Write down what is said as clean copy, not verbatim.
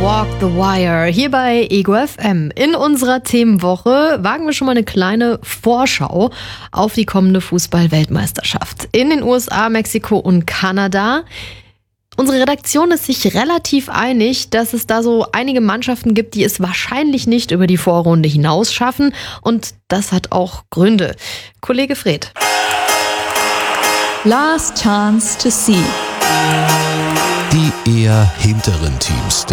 Walk the Wire hier bei Ego FM. In unserer Themenwoche wagen wir schon mal eine kleine Vorschau auf die kommende Fußball-Weltmeisterschaft in den USA, Mexiko und Kanada. Unsere Redaktion ist sich relativ einig, dass es da so einige Mannschaften gibt, die es wahrscheinlich nicht über die Vorrunde hinaus schaffen. Und das hat auch Gründe. Kollege Fred. Last Chance to See. Die eher hinteren Teams